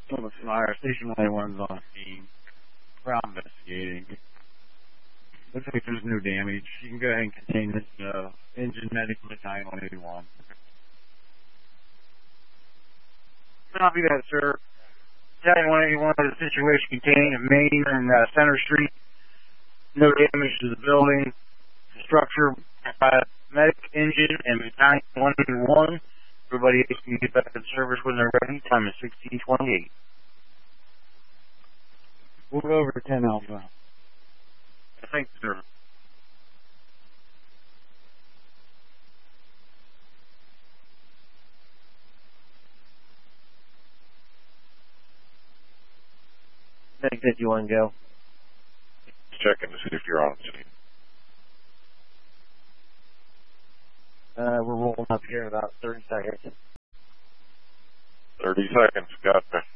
So the fire station 181's on scene. We're out investigating. Looks like there's no damage. You can go ahead and contain this engine medical battalion 181. Copy that, sir. Battalion 181 is a situation containing a main and Center Street. No damage to the building, the structure, medic engine, and battalion 181. Everybody else can get back to service when they're ready. Time is 16:28. We'll go over to 10 Alpha. Thanks, sir. Medic 51, go. Checking to see if you're on scene. We're rolling up here in about 30 seconds. 30 seconds, gotcha.